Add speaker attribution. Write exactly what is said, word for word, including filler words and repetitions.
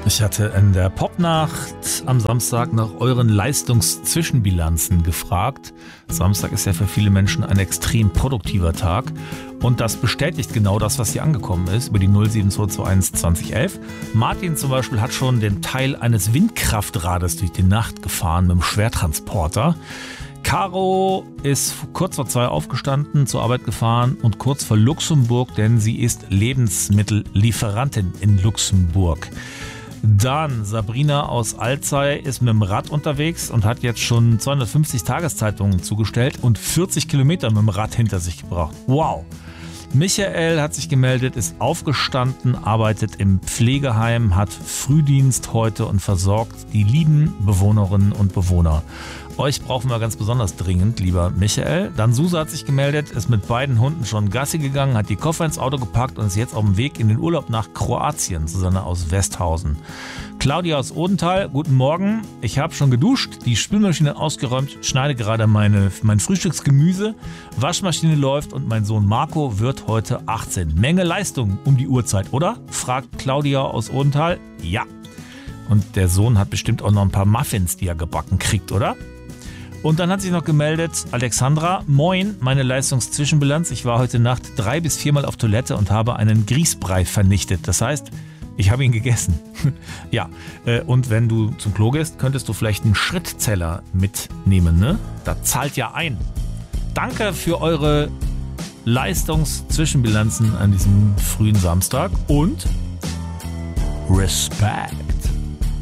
Speaker 1: Ich hatte in der Popnacht am Samstag nach euren Leistungszwischenbilanzen gefragt. Samstag ist ja für viele Menschen ein extrem produktiver Tag. Und das bestätigt genau das, was hier angekommen ist, über die null sieben zwei zwei eins zwanzig elf. Martin zum Beispiel hat schon den Teil eines Windkraftrades durch die Nacht gefahren mit dem Schwertransporter. Caro ist kurz vor zwei aufgestanden, zur Arbeit gefahren und kurz vor Luxemburg, denn sie ist Lebensmittellieferantin in Luxemburg. Dann Sabrina aus Alzey ist mit dem Rad unterwegs und hat jetzt schon zweihundertfünfzig Tageszeitungen zugestellt und vierzig Kilometer mit dem Rad hinter sich gebracht. Wow! Michael hat sich gemeldet, ist aufgestanden, arbeitet im Pflegeheim, hat Frühdienst heute und versorgt die lieben Bewohnerinnen und Bewohner. Euch brauchen wir ganz besonders dringend, lieber Michael. Dann Susa hat sich gemeldet, ist mit beiden Hunden schon Gassi gegangen, hat die Koffer ins Auto gepackt und ist jetzt auf dem Weg in den Urlaub nach Kroatien, Susanne aus Westhausen. Claudia aus Odenthal, guten Morgen. Ich habe schon geduscht, die Spülmaschine ausgeräumt, schneide gerade meine, mein Frühstücksgemüse, Waschmaschine läuft und mein Sohn Marco wird heute achtzehn. Menge Leistung um die Uhrzeit, oder? Fragt Claudia aus Odenthal. Ja. Und der Sohn hat bestimmt auch noch ein paar Muffins, die er gebacken kriegt, oder? Und dann hat sich noch gemeldet Alexandra. Moin, meine Leistungszwischenbilanz. Ich war heute Nacht drei bis viermal auf Toilette und habe einen Grießbrei vernichtet. Das heißt, ich habe ihn gegessen. Ja, und wenn du zum Klo gehst, könntest du vielleicht einen Schrittzähler mitnehmen, ne? Da zahlt ja ein. Danke für eure Leistungszwischenbilanzen an diesem frühen Samstag und Respekt.